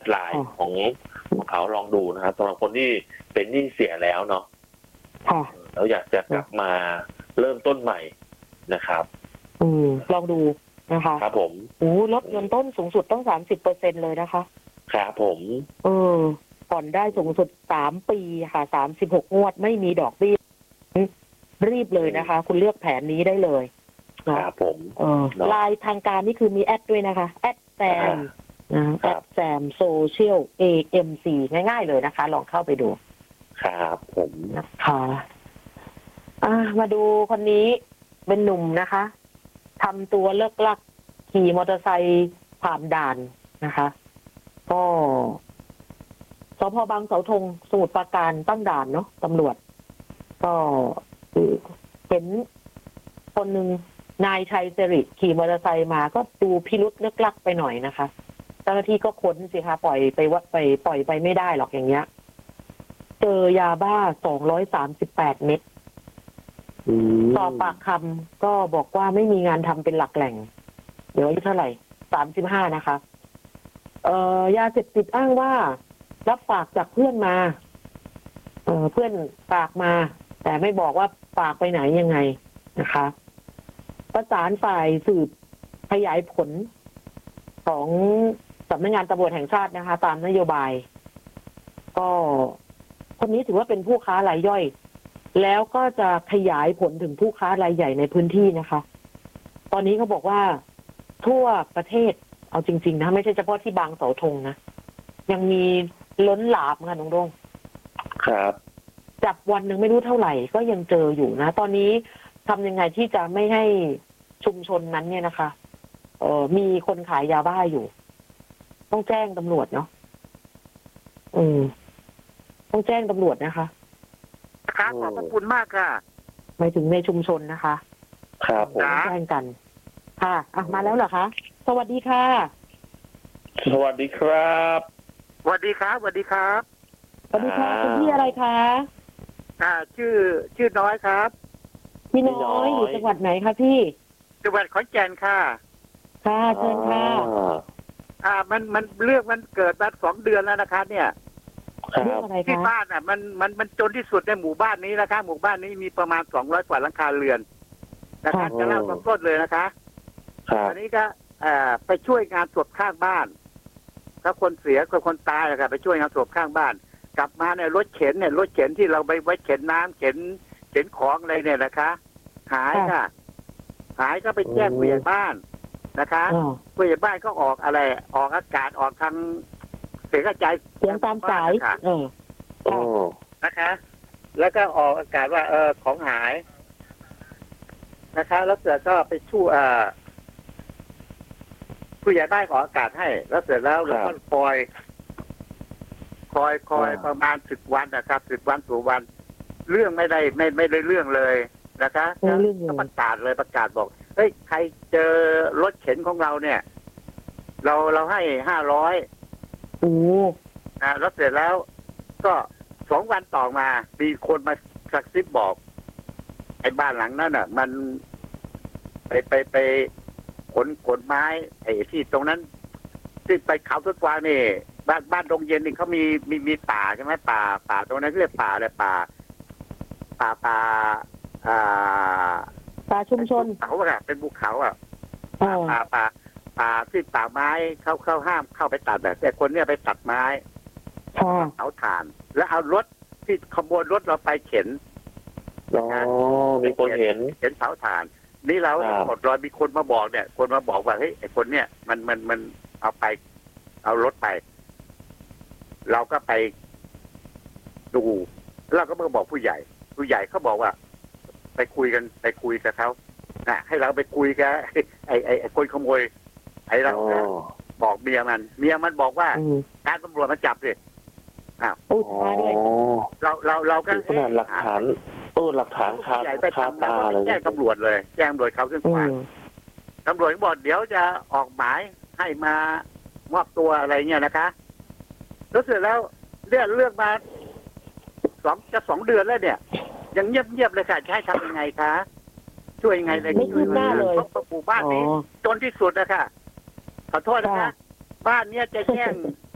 ไลน์ของเขาลองดูนะครับสำหรับคนที่เป็นหนี้เสียแล้วเนาะแล้วอยากจะกลับมาเริ่มต้นใหม่นะครับลองดูนะคะครับผมลดเงินต้นสูงสุดต้อง30%เลยนะคะครับผมผ่อนได้สูงสุด3 ปีค่ะ36 งวดไม่มีดอกเบี้ยรีบเลยนะคะคุณเลือกแผนนี้ได้เลยครับผมไลน์ทางการนี่คือมีแอดด้วยนะคะแอดแซมแอดแซมโซเชียล AMC ง่ายๆเลยนะคะลองเข้าไปดูครับผมนะคะมาดูคนนี้เป็นหนุ่มนะคะทำตัวเลิกลักขี่มอเตอร์ไซค์ผ่านด่านนะคะก็สพ.บางเสาธงสมุทรปราการตั้งด่านเนาะตำรวจก็เห็นคนหนึ่งนายชัยสิริขี่มอเตอร์ไซค์มาก็ดูพิรุษเลิกลักไปหน่อยนะคะเจ้าหน้าที่ก็ค้นสิคะปล่อยไปไม่ได้หรอกอย่างเงี้ยเจอยาบ้า238 เม็ดสอบปากคำก็บอกว่าไม่มีงานทำเป็นหลักแหล่งเดี๋ยวอายุเท่าไหร่35นะคะยาเสพติดอ้างว่ารับฝากจากเพื่อนมาเพื่อนฝากมาแต่ไม่บอกว่าฝากไปไหนยังไงนะคะประสานฝ่ายสืบขยายผลของสำนักงานตำรวจแห่งชาตินะคะตามนโยบายก็คนนี้ถือว่าเป็นผู้ค้ารายย่อยแล้วก็จะขยายผลถึงผู้ค้ารายใหญ่ในพื้นที่นะคะตอนนี้เขาบอกว่าทั่วประเทศเอาจริงๆนะไม่ใช่เฉพาะที่บางเสาธงนะยังมีล้นหลามค่ะน้องดงครับจับวันหนึ่งไม่รู้เท่าไหร่ก็ยังเจออยู่นะตอนนี้ทำยังไงที่จะไม่ให้ชุมชนนั้นเนี่ยนะคะมีคนขายยาบ้าอยู่ต้องแจ้งตำรวจเนาะต้องแจ้งตำรวจนะคะครับขอบพระคุณมากค่ะหมายถึงในชุมชนนะคะครับผมแจ้งกันค่ะมาแล้วเหรอคะสวัสดีค่ะสวัสดีครับสวัสดีครับสวัสดีครับสวัสดีค่ะคุณพี่อะไรคะชื่อน้อยครับพี่น้อยอยู่จังหวัดไหนคะพี่จังหวัดขอนแก่นค่ะค่ะเชิญค่ะมันเรื่องมันเกิดมา2 เดือนแล้วนะคะเนี่ยเรื่องอะไรคะที่บ้านมันจนที่สุดในหมู่บ้านนี้นะคะหมู่บ้านนี้มีประมาณ200 กว่าหลังคาเรือนนะคะจะเล่าต้นเลยนะคะอันนี้ก็ไปช่วยงานศพข้างบ้านถ้าคนเสียกับคนตายอะค่ะไปช่วยงานศพข้างบ้านกลับมาเนี่ยรถเข็นที่เราไปไว้เข็นน้ำเข็นของอะไรเนี่ยนะคะหายค่ะหายก็ไปแจ้งผู้ใหญ่บ้านนะคะผู้ใหญ่บ้านก็ออกอากาศออกทางเสียงกระจายเสียงตามสายนะคะ แล้วก็ออกอากาศว่าของหายนะคะแล้วเสร็จก็ไปช่วยผู้ใหญ่บ้านออกอากาศให้แล้วเสร็จแล้วเราก็คอยประมาณ10 วันนะครับ10 วันสู่วันเรื่องไม่ได้เรื่องเลยนะคะก็ประกาศบอกเฮ้ยใครเจอรถเข็นของเราเนี่ยเราให้500แล้วเสร็จแล้วก็2 วันต่อมามีคนมากระซิบบอกไอ้บ้านหลังนั้นน่ะมันไปขนไม้ไอ้ที่ตรงนั้นที่ไปเขาทุกวางนี่บ้านดงเย็นนี่เขามีป่าใช่ไหมป่าตรงนั้นเรียกป่าอะไรป่าชุมชนเขาอะเป็นภูเขาอะป่าที่ป่าไม้เข้าห้ามเข้าไปตัดแต่คนเนี่ยไปตัดไม้เผาถ่านแล้วเอารถที่ขโมยรถเราไปเข็นมีคนเห็นเผาถ่านนี่เราหมดรอยมีคนมาบอกเนี่ยคนมาบอกว่าเฮ้ยไอ้คนเนี่ยมันเอารถไปเราก็ไปดูเราก็มาบอกผู้ใหญ่เขาบอกว่าไปคุยกับเขาให้เราไปคุยกับไอ้คนขโมยไอ้เราบอกเมียมันบอกว่าการตำรวจมาจับสิเราก็หลักฐานคาตาเลยแจ้งตำรวจเลยแจ้งตำรวจเขาขึ้นศาลตำรวจบอกเดี๋ยวจะออกหมายให้มามอบตัวอะไรเงี้ยนะคะแล้วเสร็จแล้วเรื่องมา2 เดือนแล้วเนี่ยยังเงียบเลยค่ะจะให้ทำยังไงคะช่วยยังไงเลยไม่คืบหน้าเลยหมู่บ้านนี้จนที่สุดนะคะขอโทษนะคะบ้านเนี้ยจะแจ้ง